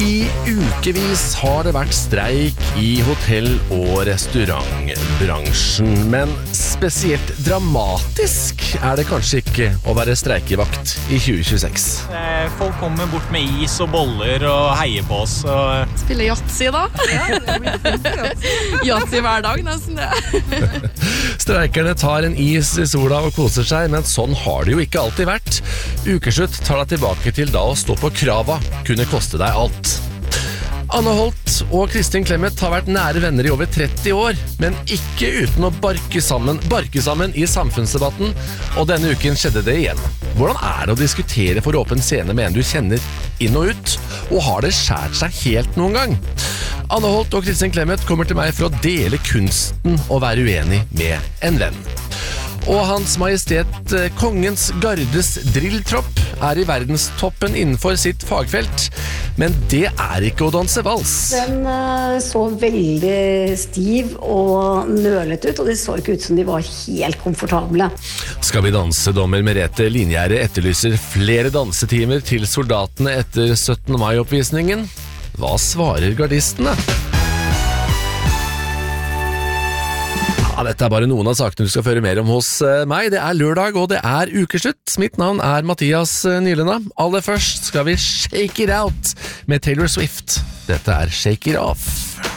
I ukevis har det vært streik I hotell- og restaurantbransjen, men spesielt dramatisk det kanskje ikke å være streikevakt I 2026. Folk kommer bort med is og boller og heier på oss. Spiller Yatzy da? Yatzy hver dag nesten det. Streikerne tar en is I sola og koser seg, men sånn har det jo ikke alltid vært. Ukeslutt tar deg tilbake til da å stå på krava kunne koste deg alt. Anne Holt og Kristin Clemet har vært nære venner I over 30 år, men ikke uten å barke sammen I samfunnsdebatten, og denne uken skjedde det igjen. Hvordan det å diskutere for åpen scene med en du kjenner inn og ut, og har det skjært seg helt noen gang? Anne Holt og Kristin Clemet kommer til meg for å dele kunsten å være uenig med en venn. Og Hans Majestet Kongens Gardes drilltropp I verdenstoppen innenfor sitt fagfelt, men det ikke å danse vals. Den så veldig stiv og nølet ut, og det så ikke ut som de var helt komfortable. Skal vi danse, dommer Merete Linjære etterlyser flere dansetimer til soldatene etter 17. mai-oppvisningen. Hva svarer gardistene? Ja, dette bare noen av sakene du skal føre mer om hos meg. Det lørdag, og det ukeslutt. Mitt navn Mathias Nylenda. Aller først skal vi shake it out med Taylor Swift. Dette Shake It Off.